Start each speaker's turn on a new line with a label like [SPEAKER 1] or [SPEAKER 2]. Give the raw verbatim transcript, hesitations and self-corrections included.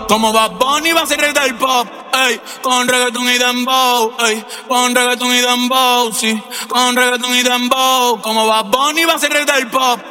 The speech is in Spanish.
[SPEAKER 1] Como Bad Bunny va a ser rey del pop, ey, con reggaeton y dembow, ey, con reggaeton y dembow, sí, con reggaeton y dembow. Como Bad Bunny va a ser rey del pop.